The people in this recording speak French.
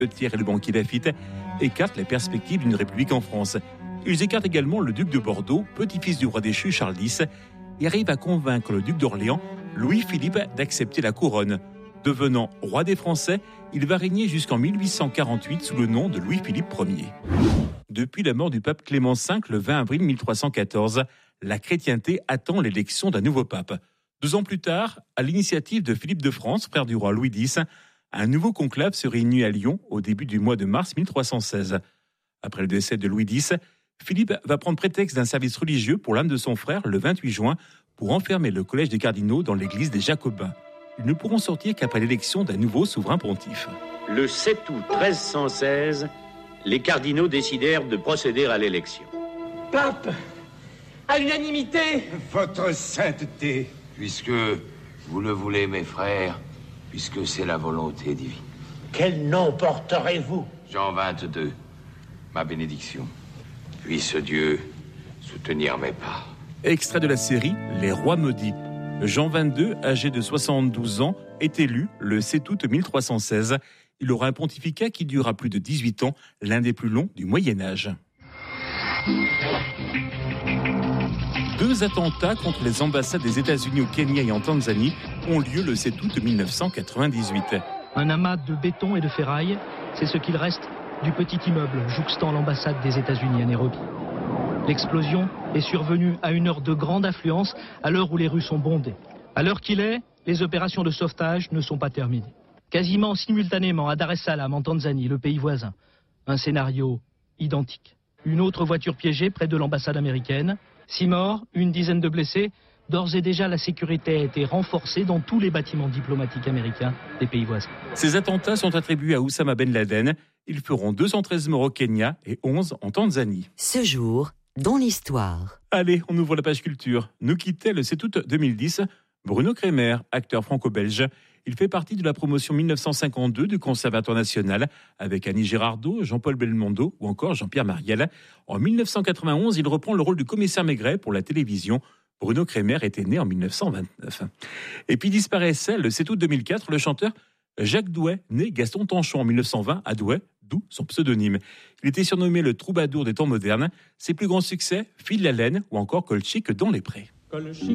Thiers et le banquier Laffitte écartent les perspectives d'une république en France. Ils écartent également le duc de Bordeaux, petit-fils du roi déchu Charles X, et arrivent à convaincre le duc d'Orléans, Louis-Philippe, d'accepter la couronne. Devenant roi des Français, il va régner jusqu'en 1848 sous le nom de Louis-Philippe Ier. Depuis la mort du pape Clément V le 20 avril 1314, la chrétienté attend l'élection d'un nouveau pape. 2 ans plus tard, à l'initiative de Philippe de France, frère du roi Louis X, un nouveau conclave se réunit à Lyon au début du mois de mars 1316. Après le décès de Louis X, Philippe va prendre prétexte d'un service religieux pour l'âme de son frère le 28 juin pour enfermer le collège des cardinaux dans l'église des Jacobins. Ils ne pourront sortir qu'après l'élection d'un nouveau souverain pontife. Le 7 août 1316, les cardinaux décidèrent de procéder à l'élection. Pape, à l'unanimité. Votre sainteté. Puisque vous le voulez, mes frères, puisque c'est la volonté divine. Quel nom porterez-vous? Jean 22, ma bénédiction. Puisse Dieu soutenir mes pas. Extrait de la série Les Rois maudits. Jean 22, âgé de 72 ans, est élu le 7 août 1316. Il aura un pontificat qui durera plus de 18 ans, l'un des plus longs du Moyen-Âge. 2 attentats contre les ambassades des États-Unis au Kenya et en Tanzanie ont lieu le 7 août 1998. Un amas de béton et de ferraille, c'est ce qu'il reste du petit immeuble jouxtant l'ambassade des États-Unis à Nairobi. L'explosion est survenue à une heure de grande affluence, à l'heure où les rues sont bondées. À l'heure qu'il est, les opérations de sauvetage ne sont pas terminées. Quasiment simultanément à Dar es Salaam, en Tanzanie, le pays voisin, un scénario identique. Une autre voiture piégée près de l'ambassade américaine. 6 morts, une dizaine de blessés. D'ores et déjà, la sécurité a été renforcée dans tous les bâtiments diplomatiques américains des pays voisins. Ces attentats sont attribués à Oussama Ben Laden. Ils feront 213 morts au Kenya et 11 en Tanzanie. Ce jour, dans l'histoire. Allez, on ouvre la page culture. Nous quittait le 7 août 2010 Bruno Kremer, acteur franco-belge. Il fait partie de la promotion 1952 du Conservatoire national avec Annie Girardot, Jean-Paul Belmondo ou encore Jean-Pierre Mariel. En 1991, il reprend le rôle du commissaire Maigret pour la télévision. Bruno Kremer était né en 1929. Et puis disparaissait le 7 août 2004 le chanteur Jacques Douai, né Gaston Tanchon en 1920 à Douai, d'où son pseudonyme. Il était surnommé le troubadour des temps modernes. Ses plus grands succès, File la laine ou encore Colchique dans les prés.